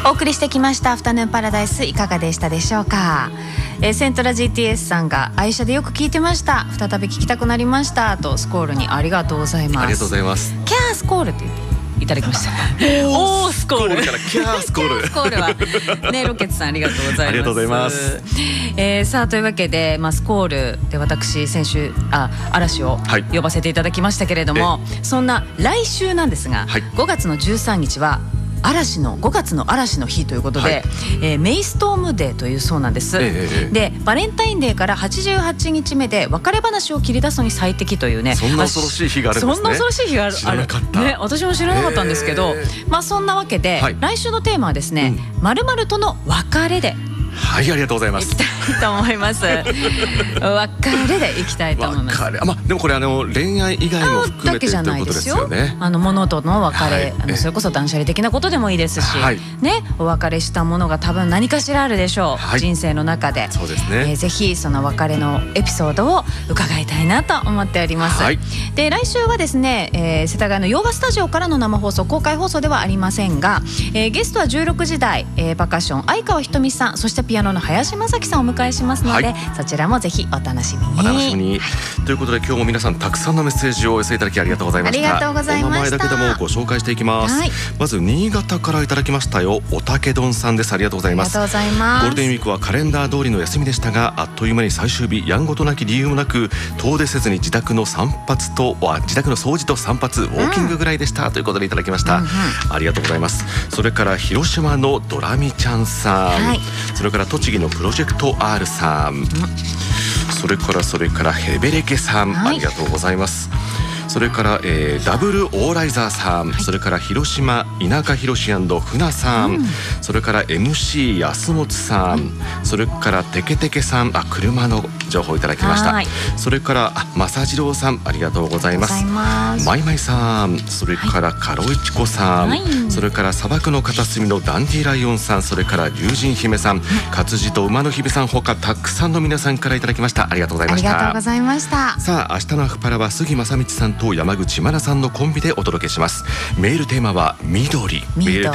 お送りしてきましたアフタヌーンパラダイス、いかがでしたでしょうか。セントラ GTS さんが愛車でよく聞いてました、再び聞きたくなりましたとスコールにありがとうございます。 ありがとうございます。 キャースコールっていただきましたおースコールからキャースコールキャースコールはね、ロケッツさんありがとうございます。 ありがとうございます。 さあというわけで、スコールで私先週嵐を呼ばせていただきましたけれども、そんな来週なんですが、5月の13日は5月の嵐の日ということで、メイストームデーというそうなんです、でバレンタインデーから88日目で別れ話を切り出すのに最適というね、 そんな恐ろしい日があるんですね。 そんな恐ろしい日がある、 知らなかった、 ね、私も知らなかったんですけど、そんなわけで、来週のテーマはですね、〇〇との別れで、 はい、ありがとうございます。 いきたいと思います別れでいきたいと思います。 でもこれ恋愛以外も含めてということですよね。 物との別れ、それこそ断捨離的なことでもいいですし、ね、お別れしたものが多分何かしらあるでしょう、人生の中で。 そうですね、 ぜひその別れのエピソードを伺いたいなと思っております、で来週はですね、世田谷の洋画スタジオからの生放送、公開放送ではありませんが、ゲストは16時台、パーカッション相川ひとみさん、そしてピアノの林正樹さんをお迎えしますので、そちらもぜひお楽しみに。 お楽しみに、ということで今日も皆さんたくさんのメッセージをお寄せいただきありがとうございました。 ありがとうございました。 お名前だけでもご紹介していきます、まず新潟からいただきましたよ、おたけどんさんです。ありがとうございます。 ありがとうございます。 ゴールデンウィークはカレンダー通りの休みでしたが、あっという間に最終日、やんごとなき理由もなく遠出せずに自宅の掃除と散髪、ウォーキングぐらいでした、ということでいただきました、ありがとうございます。それから広島のドラミちゃんさん、それから栃木のプロジェクト R さん、それからヘベレケさん、ありがとうございます。それから、ダブルオーライザーさん、それから広島田舎広し船さん、それから MC 安本さん、それからテケテケさん、車の情報いただきました。それから正次郎さん、ありがとうございます。マイマイさん、それからカロイチコさん、それから砂漠の片隅のダンディライオンさん、それから龍神姫さん、活字と馬の姫さん、他たくさんの皆さんからいただきました。ありがとうございました。 ありがとうございました。 さあ明日のアフパラは杉正道さんと山口真奈さんのコンビでお届けします。メールテーマは緑。